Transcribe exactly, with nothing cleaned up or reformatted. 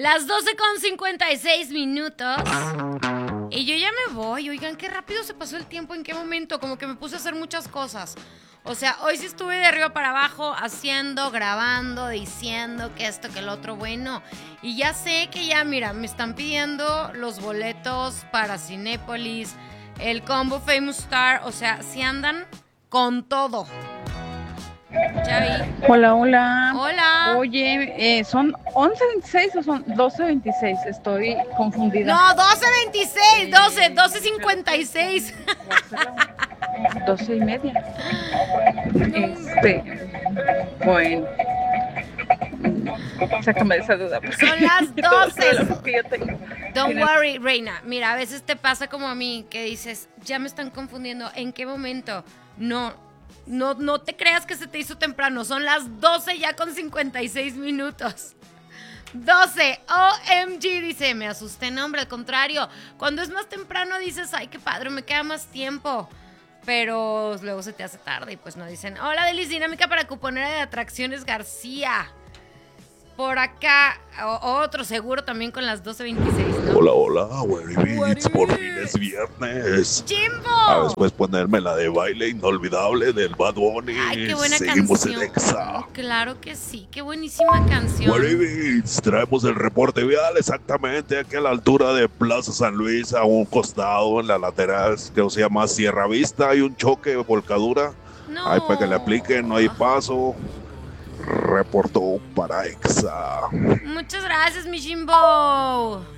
Las doce con cincuenta y seis minutos. Y yo ya me voy. Oigan, qué rápido se pasó el tiempo. ¿En qué momento? Como que me puse a hacer muchas cosas. O sea, hoy sí estuve de arriba para abajo haciendo, grabando, diciendo que esto, que el otro, bueno. Y ya sé que ya, mira, me están pidiendo los boletos para Cinépolis, el combo Famous Star. O sea, si andan con todo. Ya vi. Hola, hola. Hola. Oye, eh, ¿son once veintiséis o son doce veintiséis? Estoy confundida. No, doce veintiséis, doce, doce cincuenta y seis. doce y media. Este, bueno. Sácame de esa duda. Son las doce. Don't Tienes- worry, Reina. Mira, a veces te pasa como a mí, que dices, ya me están confundiendo. ¿En qué momento? No, no, no te creas que se te hizo temprano. Son las doce ya con cincuenta y seis minutos. doce, O M G, dice, me asusté, no, hombre, al contrario. Cuando es más temprano dices, ay, qué padre, me queda más tiempo. Pero luego se te hace tarde y pues no dicen, hola, Delis Dinámica para Cuponera de Atracciones García. Por acá, o- otro seguro también con las doce veintiséis, ¿no? Hola, hola, Weary Beats, Weary por Beats. fin es viernes. ¡Jimbo! A después ponerme la de baile inolvidable del Bad Bunny. Ay, qué buena Seguimos canción. en Exa. Claro que sí, qué buenísima canción. Weary Beats, traemos el reporte vial exactamente aquí a la altura de Plaza San Luis, a un costado, en la lateral, que se llama Sierra Vista. Hay un choque, volcadura. No. Ahí para que le apliquen, no hay paso. Reportó para Exa. Muchas gracias, mi Jimbo.